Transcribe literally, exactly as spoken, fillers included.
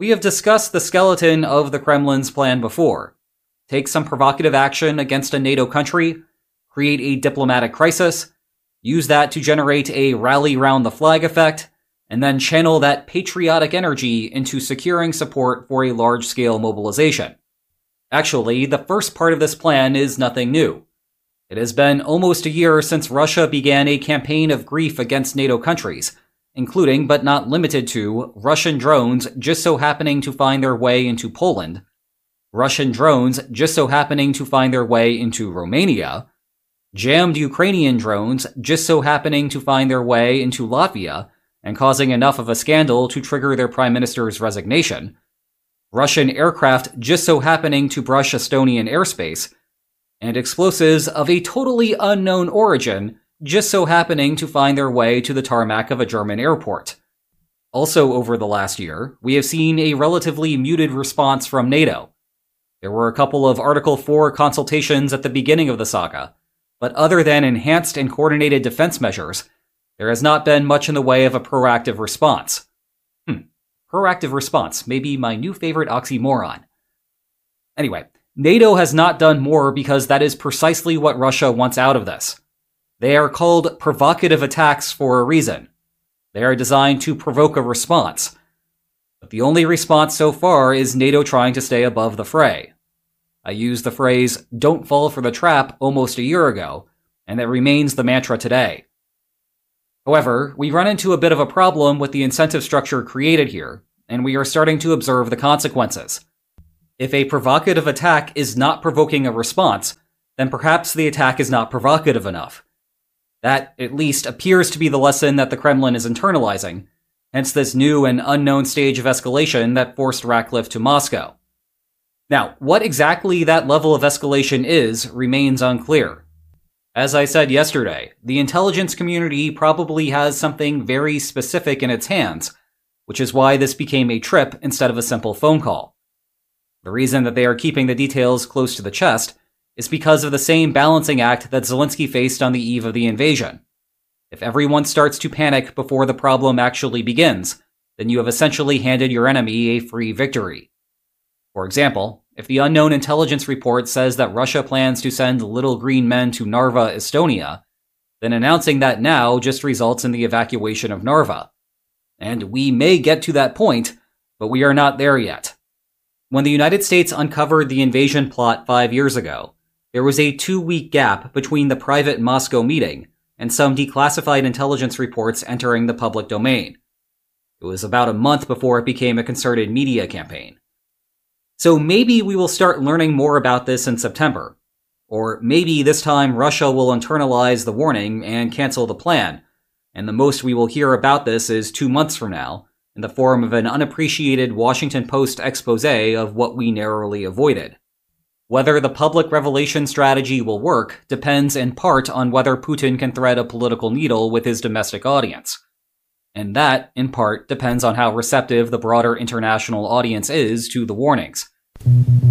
We have discussed the skeleton of the Kremlin's plan before. Take some provocative action against a NATO country, create a diplomatic crisis, use that to generate a rally round the flag effect, and then channel that patriotic energy into securing support for a large-scale mobilization. Actually, the first part of this plan is nothing new. It has been almost a year since Russia began a campaign of grief against NATO countries, including, but not limited to, Russian drones just so happening to find their way into Poland, Russian drones just so happening to find their way into Romania, jammed Ukrainian drones just so happening to find their way into Latvia and causing enough of a scandal to trigger their prime minister's resignation, Russian aircraft just so happening to brush Estonian airspace, and explosives of a totally unknown origin just so happening to find their way to the tarmac of a German airport. Also over the last year, we have seen a relatively muted response from NATO. There were a couple of Article four consultations at the beginning of the saga, but other than enhanced and coordinated defense measures, there has not been much in the way of a proactive response. Hmm, proactive response, maybe my new favorite oxymoron. Anyway, NATO has not done more because that is precisely what Russia wants out of this. They are called provocative attacks for a reason. They are designed to provoke a response. But the only response so far is NATO trying to stay above the fray. I used the phrase, "don't fall for the trap," almost a year ago, and it remains the mantra today. However, we run into a bit of a problem with the incentive structure created here, and we are starting to observe the consequences. If a provocative attack is not provoking a response, then perhaps the attack is not provocative enough. That, at least, appears to be the lesson that the Kremlin is internalizing, hence this new and unknown stage of escalation that forced Ratcliffe to Moscow. Now, what exactly that level of escalation is remains unclear. As I said yesterday, the intelligence community probably has something very specific in its hands, which is why this became a trip instead of a simple phone call. The reason that they are keeping the details close to the chest is because of the same balancing act that Zelensky faced on the eve of the invasion. If everyone starts to panic before the problem actually begins, then you have essentially handed your enemy a free victory. For example, if the unknown intelligence report says that Russia plans to send little green men to Narva, Estonia, then announcing that now just results in the evacuation of Narva. And we may get to that point, but we are not there yet. When the United States uncovered the invasion plot five years ago, there was a two-week gap between the private Moscow meeting and some declassified intelligence reports entering the public domain. It was about a month before it became a concerted media campaign. So maybe we will start learning more about this in September. Or maybe this time Russia will internalize the warning and cancel the plan, and the most we will hear about this is two months from now, in the form of an unappreciated Washington Post expose of what we narrowly avoided. Whether the public revelation strategy will work depends in part on whether Putin can thread a political needle with his domestic audience. And that, in part, depends on how receptive the broader international audience is to the warnings.